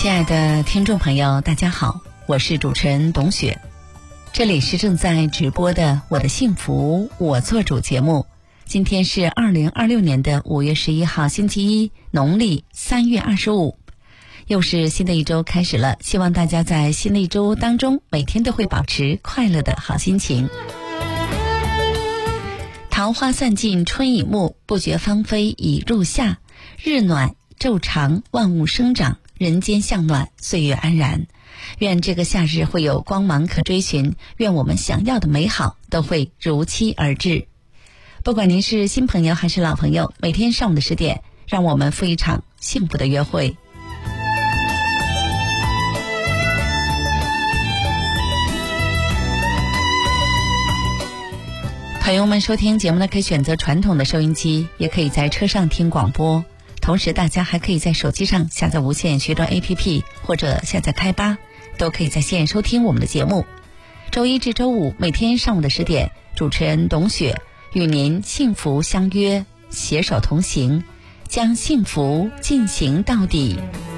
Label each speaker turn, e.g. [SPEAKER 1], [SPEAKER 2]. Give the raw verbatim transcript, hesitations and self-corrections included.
[SPEAKER 1] 亲爱的听众朋友，大家好，我是主持人董雪，这里是正在直播的我的幸福我做主节目。今天是二零二六年的五月十一号星期一，农历三月二十五，又是新的一周开始了，希望大家在新的一周当中每天都会保持快乐的好心情。桃花散尽春已暮，不觉芳菲已入夏，日暖昼长，万物生长，人间向暖，岁月安然。愿这个夏日会有光芒可追寻，愿我们想要的美好都会如期而至。不管您是新朋友还是老朋友，每天上午的十点，让我们赴一场幸福的约会。朋友们收听节目呢，可以选择传统的收音机，也可以在车上听广播，同时大家还可以在手机上下载无线学专 A P P 或者下载开吧，都可以在线收听我们的节目。周一至周五每天上午的十点，主持人董雪与您幸福相约，携手同行，将幸福进行到底。